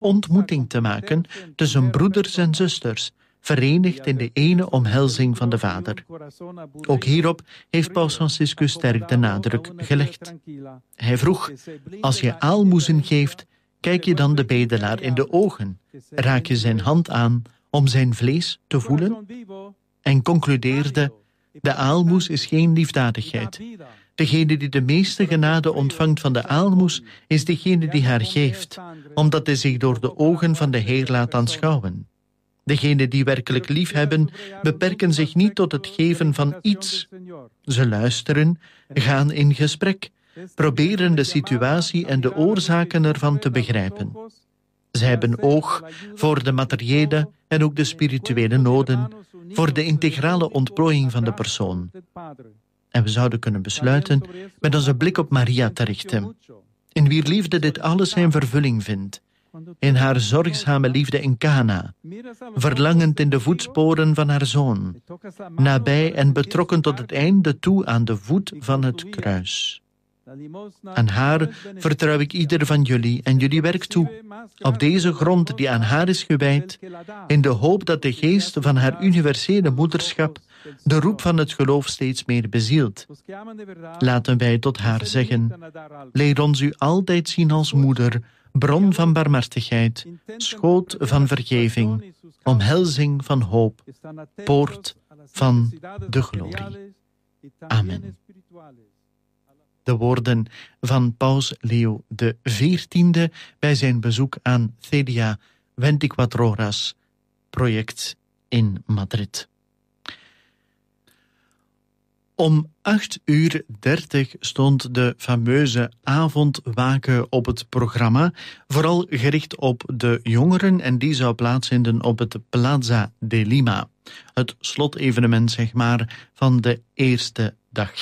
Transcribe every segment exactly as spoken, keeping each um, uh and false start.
ontmoeting te maken tussen broeders en zusters, verenigd in de ene omhelzing van de Vader. Ook hierop heeft Paus Franciscus sterk de nadruk gelegd. Hij vroeg, als je aalmoezen geeft, kijk je dan de bedelaar in de ogen, raak je zijn hand aan om zijn vlees te voelen? En concludeerde, de aalmoes is geen liefdadigheid. Degene die de meeste genade ontvangt van de aalmoes is degene die haar geeft, omdat hij zich door de ogen van de Heer laat aanschouwen. Degenen die werkelijk lief hebben, beperken zich niet tot het geven van iets. Ze luisteren, gaan in gesprek, proberen de situatie en de oorzaken ervan te begrijpen. Ze hebben oog voor de materiële en ook de spirituele noden, voor de integrale ontplooiing van de persoon. En we zouden kunnen besluiten met onze blik op Maria te richten, in wier liefde dit alles zijn vervulling vindt, in haar zorgzame liefde in Cana, verlangend in de voetsporen van haar zoon, nabij en betrokken tot het einde toe aan de voet van het kruis. Aan haar vertrouw ik ieder van jullie en jullie werk toe, op deze grond die aan haar is gewijd, in de hoop dat de geest van haar universele moederschap de roep van het geloof steeds meer bezielt. Laten wij tot haar zeggen, leer ons u altijd zien als moeder, bron van barmhartigheid, schoot van vergeving, omhelzing van hoop, poort van de glorie. Amen. De woorden van Paus Leo de veertiende bij zijn bezoek aan Celia ventiquattro Horas project in Madrid. Om acht uur dertig stond de fameuze avondwaken op het programma, vooral gericht op de jongeren, en die zou plaatsvinden op het Plaza de Lima, het slotevenement zeg maar van de eerste dag.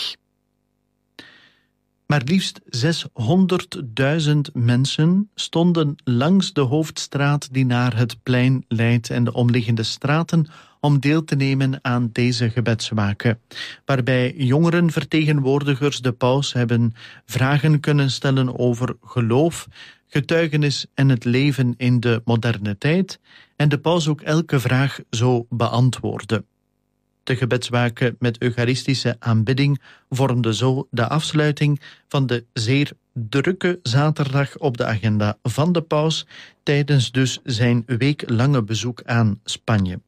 Maar liefst zeshonderdduizend mensen stonden langs de hoofdstraat die naar het plein leidt en de omliggende straten om deel te nemen aan deze gebedswaken, waarbij jongerenvertegenwoordigers de paus hebben vragen kunnen stellen over geloof, getuigenis en het leven in de moderne tijd, en de paus ook elke vraag zo beantwoordde. De gebedswaken met eucharistische aanbidding vormde zo de afsluiting van de zeer drukke zaterdag op de agenda van de paus tijdens dus zijn weeklange bezoek aan Spanje.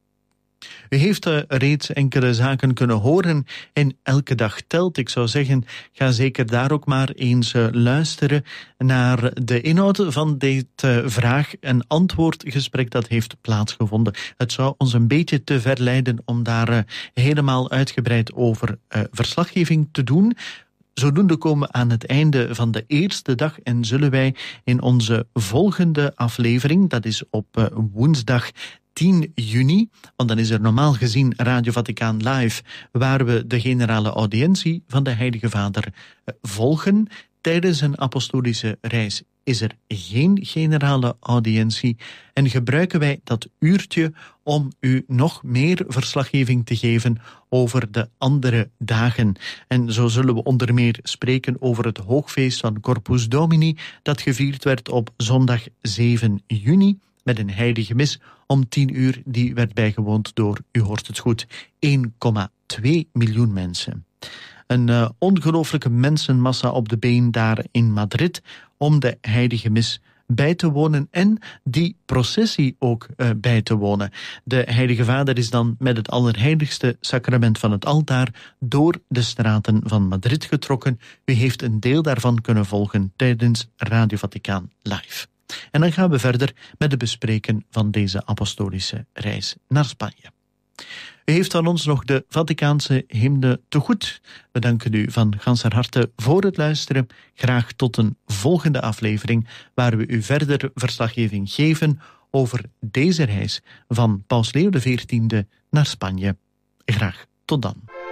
U heeft uh, reeds enkele zaken kunnen horen in Elke Dag Telt. Ik zou zeggen, ga zeker daar ook maar eens uh, luisteren naar de inhoud van dit uh, vraag- en antwoordgesprek dat heeft plaatsgevonden. Het zou ons een beetje te ver leiden om daar uh, helemaal uitgebreid over uh, verslaggeving te doen. Zodoende komen we aan het einde van de eerste dag en zullen wij in onze volgende aflevering, dat is op uh, woensdag tien juni, want dan is er normaal gezien Radio Vaticaan Live, waar we de generale audiëntie van de Heilige Vader volgen. Tijdens een apostolische reis is er geen generale audiëntie en gebruiken wij dat uurtje om u nog meer verslaggeving te geven over de andere dagen. En zo zullen we onder meer spreken over het hoogfeest van Corpus Domini, dat gevierd werd op zondag zeven juni, met een heilige mis om tien uur, die werd bijgewoond door, u hoort het goed, één komma twee miljoen mensen. Een uh, ongelooflijke mensenmassa op de been daar in Madrid om de heilige mis bij te wonen en die processie ook uh, bij te wonen. De Heilige Vader is dan met het allerheiligste sacrament van het altaar door de straten van Madrid getrokken. U heeft een deel daarvan kunnen volgen tijdens Radio Vaticaan Live. En dan gaan we verder met het bespreken van deze apostolische reis naar Spanje. U heeft van ons nog de Vaticaanse hymne te goed. We danken u van ganser harte voor het luisteren. Graag tot een volgende aflevering, waar we u verder verslaggeving geven over deze reis van Paus Leo de veertiende naar Spanje. Graag tot dan.